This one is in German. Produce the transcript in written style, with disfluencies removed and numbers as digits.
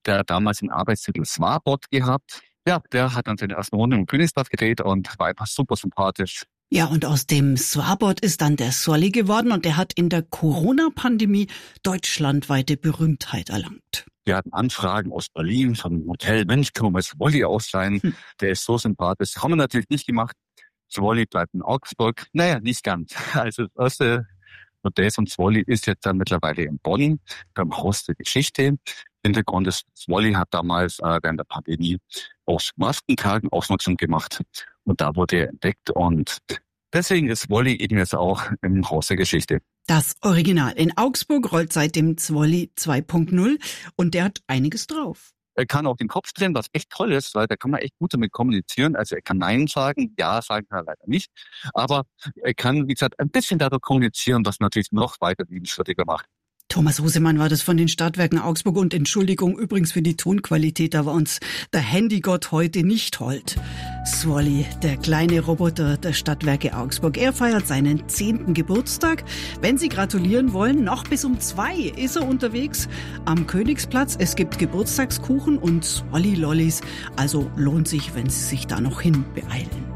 der hat damals den Arbeitstitel Swabot gehabt. Ja, der hat dann seine ersten Runde im Königsplatz gedreht und war einfach super sympathisch. Ja, und aus dem Swabot ist dann der Swolly geworden und der hat in der Corona-Pandemie deutschlandweite Berühmtheit erlangt. Wir hatten Anfragen aus Berlin vom Hotel, Mensch, können wir mal Swolly ausleihen? Der ist so sympathisch. Haben wir natürlich nicht gemacht. Swolly bleibt in Augsburg. Naja, nicht ganz. Also das erste Hotel von Swolly ist jetzt dann mittlerweile in Bonn beim Haus der Geschichte. Hintergrund ist, Swolly hat damals während der Pandemie aus Maskentagen Ausnutzung gemacht. Und da wurde er entdeckt und deswegen ist Swolly eben jetzt auch im Haus der Geschichte. Das Original in Augsburg rollt seitdem Swolly 2.0 und der hat einiges drauf. Er kann auch den Kopf drehen, was echt toll ist, weil da kann man echt gut damit kommunizieren. Also er kann Nein sagen, Ja sagen kann er leider nicht. Aber er kann, wie gesagt, ein bisschen dadurch kommunizieren, was natürlich noch weiter liebenswürdiger macht. Thomas Husemann war das von den Stadtwerken Augsburg und Entschuldigung übrigens für die Tonqualität, da war uns der Handygott heute nicht hold. Swolly, der kleine Roboter der Stadtwerke Augsburg, er feiert seinen 10. Geburtstag. Wenn Sie gratulieren wollen, noch bis um 2 ist er unterwegs am Königsplatz. Es gibt Geburtstagskuchen und Swolly-Lollis, also lohnt sich, wenn Sie sich da noch hin beeilen.